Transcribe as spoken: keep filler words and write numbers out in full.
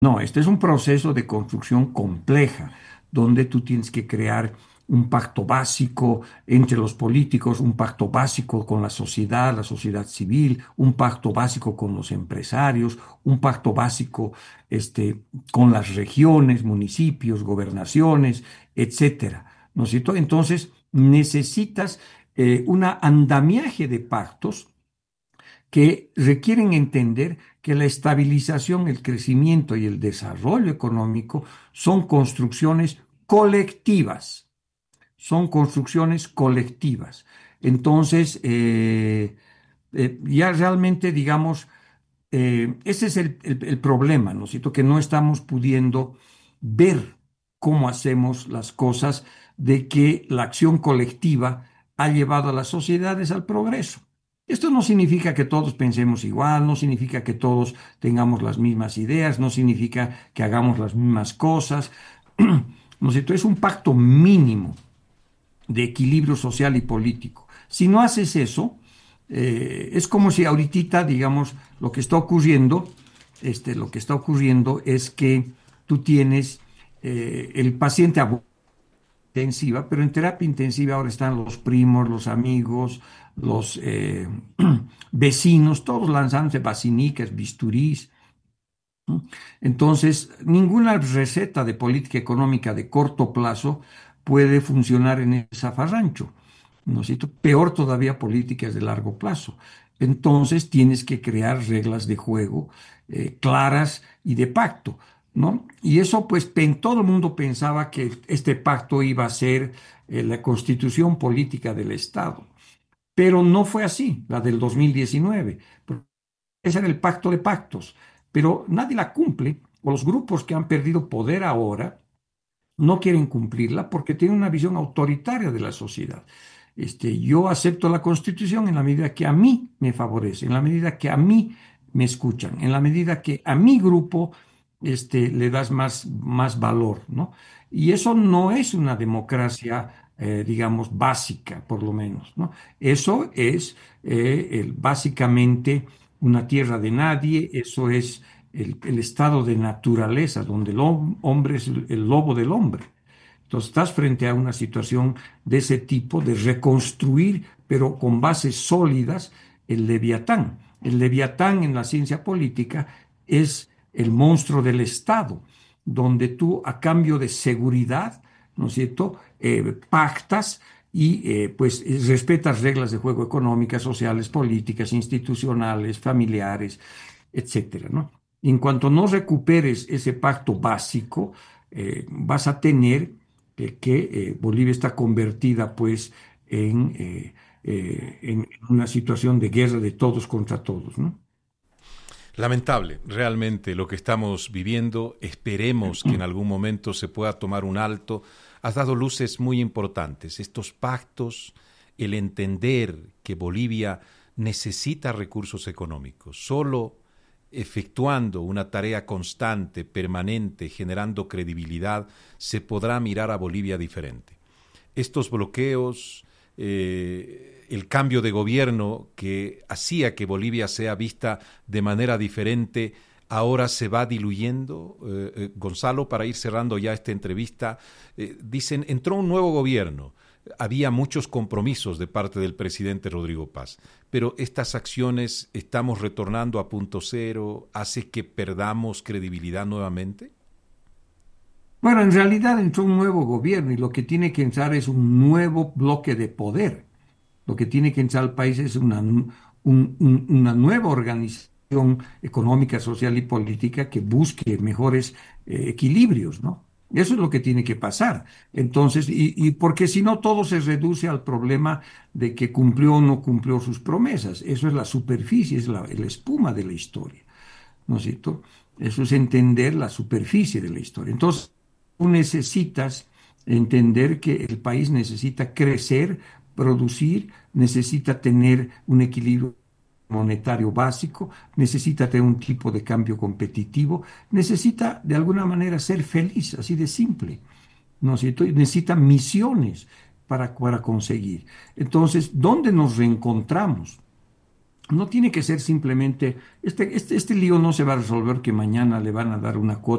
No, este es un proceso de construcción compleja, donde tú tienes que crear un pacto básico entre los políticos, un pacto básico con la sociedad, la sociedad civil, un pacto básico con los empresarios, un pacto básico este, con las regiones, municipios, gobernaciones, etcétera. ¿No es cierto? Entonces, necesitas eh, un andamiaje de pactos que requieren entender que la estabilización, el crecimiento y el desarrollo económico son construcciones colectivas, son construcciones colectivas. Entonces, eh, eh, ya realmente, digamos, eh, ese es el, el- el problema, ¿no es cierto? Que no estamos pudiendo ver cómo hacemos las cosas, de que la acción colectiva ha llevado a las sociedades al progreso. Esto no significa que todos pensemos igual, no significa que todos tengamos las mismas ideas, no significa que hagamos las mismas cosas, ¿no es cierto? Es un pacto mínimo de equilibrio social y político. Si no haces eso, eh, es como si ahorita, digamos, lo que está ocurriendo, este, lo que está ocurriendo es que tú tienes eh, el paciente a intensiva, pero en terapia intensiva ahora están los primos, los amigos, los eh, vecinos, todos lanzándose vacinicas, bisturís. ¿No? Entonces, ninguna receta de política económica de corto plazo puede funcionar en ese zafarrancho, ¿no es cierto? Peor todavía políticas de largo plazo. Entonces, tienes que crear reglas de juego eh, claras y de pacto, ¿no? Y eso, pues, pen- todo el mundo pensaba que este pacto iba a ser eh, la constitución política del Estado, pero no fue así, la del dos mil diecinueve. Ese era el pacto de pactos, pero nadie la cumple, o los grupos que han perdido poder ahora no quieren cumplirla porque tienen una visión autoritaria de la sociedad. Este, yo acepto la Constitución en la medida que a mí me favorece, en la medida que a mí me escuchan, en la medida que a mi grupo este, le das más, más valor, ¿no? Y eso no es una democracia, eh, digamos, básica, por lo menos, ¿no? Eso es eh, el- básicamente una tierra de nadie, eso es el, el estado de naturaleza, donde el hom- hombre es el, el lobo del hombre. Entonces, estás frente a una situación de ese tipo, de reconstruir, pero con bases sólidas, el Leviatán. El Leviatán en la ciencia política es el monstruo del Estado, donde tú, a cambio de seguridad, ¿no es cierto?, Eh, pactas y eh, pues respetas reglas de juego económicas, sociales, políticas, institucionales, familiares, etcétera, ¿no? En cuanto no recuperes ese pacto básico, eh, vas a tener que, que, eh, Bolivia está convertida pues en, eh, eh, en una situación de guerra de todos contra todos, ¿no? Lamentable, realmente lo que estamos viviendo. Esperemos que en algún momento se pueda tomar un alto. Has dado luces muy importantes. Estos pactos, el entender que Bolivia necesita recursos económicos. Solo efectuando una tarea constante, permanente, generando credibilidad, se podrá mirar a Bolivia diferente. Estos bloqueos, eh, el cambio de gobierno que hacía que Bolivia sea vista de manera diferente, ahora se va diluyendo. Eh, eh, Gonzalo, para ir cerrando ya esta entrevista, eh, dicen, entró un nuevo gobierno. Había muchos compromisos de parte del presidente Rodrigo Paz, pero estas acciones, estamos retornando a punto cero, hace que perdamos credibilidad nuevamente. Bueno, en realidad entró un nuevo gobierno y lo que tiene que entrar es un nuevo bloque de poder. Lo que tiene que entrar al país es una, un- un- una nueva organización económica, social y política que busque mejores eh, equilibrios, ¿no? Eso es lo que tiene que pasar. Entonces, y, y porque si no, todo se reduce al problema de que cumplió o no cumplió sus promesas. Eso es la superficie, es la, la espuma de la historia, ¿no es cierto? Eso es entender la superficie de la historia. Entonces, tú necesitas entender que el país necesita crecer, producir, necesita tener un equilibrio monetario básico, necesita tener un tipo de cambio competitivo, necesita de alguna manera ser feliz, así de simple, ¿no es cierto? Y necesita misiones para, para conseguir. Entonces, ¿dónde nos reencontramos? No tiene que ser simplemente, este, este, este lío no se va a resolver que mañana le van a dar una cuota